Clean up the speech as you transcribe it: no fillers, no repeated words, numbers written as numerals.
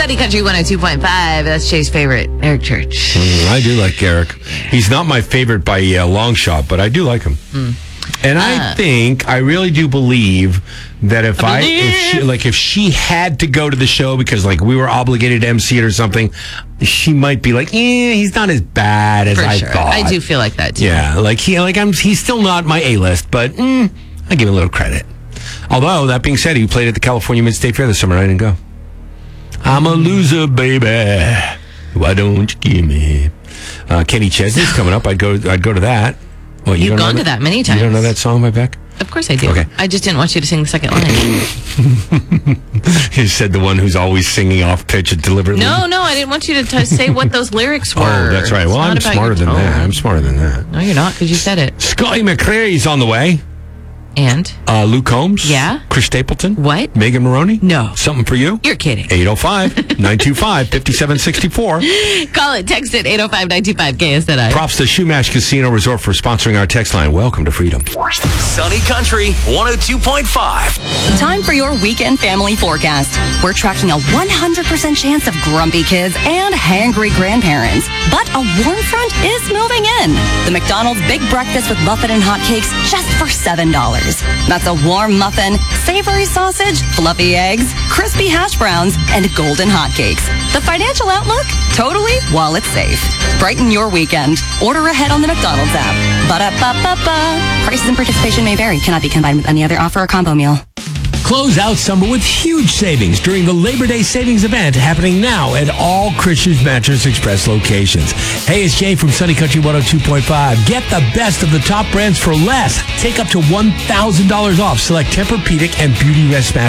Sunny Country 102.5. That's Jay's favorite, Eric Church. I do like Eric. He's not my favorite by a long shot, but I do like him. And I really do believe that if she had to go to the show because like we were obligated to MC it or something, she might be like, he's not as bad as I thought. I do feel like that too. Yeah, like he's still not my A-list, but I give him a little credit. Although that being said, he played at the California Mid-State Fair this summer and I didn't go. I'm a loser, baby. Why don't you give me? Kenny Chesney's coming up. I'd go to that. Well, You've gone to that many times. You don't know that song by Beck? Of course I do. Okay. I just didn't want you to sing the second line. You said the one who's always singing off pitch and deliberately. No, I didn't want you to say what those lyrics were. Oh, that's right. Well, I'm smarter than that. I'm smarter than that. No, you're not, because you said it. Scotty McCreary's on the way. And? Luke Combs. Yeah? Chris Stapleton. What? Megan Maroney. No. Something for you? You're kidding. 805-925-5764. Call it. Text it. 805-925-KSNI. Props to Shumash Casino Resort for sponsoring our text line. Welcome to freedom. Sunny Country 102.5. Time for your weekend family forecast. We're tracking a 100% chance of grumpy kids and hangry grandparents. But a warm front is moving in. The McDonald's Big Breakfast with muffin and hotcakes just for $7. That's a warm muffin, savory sausage, fluffy eggs, crispy hash browns, and golden hotcakes. The financial outlook? Totally wallet safe. Brighten your weekend. Order ahead on the McDonald's app. Ba-da-ba-ba-ba. Prices and participation may vary. Cannot be combined with any other offer or combo meal. Close out summer with huge savings during the Labor Day savings event happening now at all Christian's Mattress Express locations. Hey, it's Jay from Sunny Country 102.5. Get the best of the top brands for less. Take up to $1,000 off select Tempur-Pedic and Beauty Rest mattresses.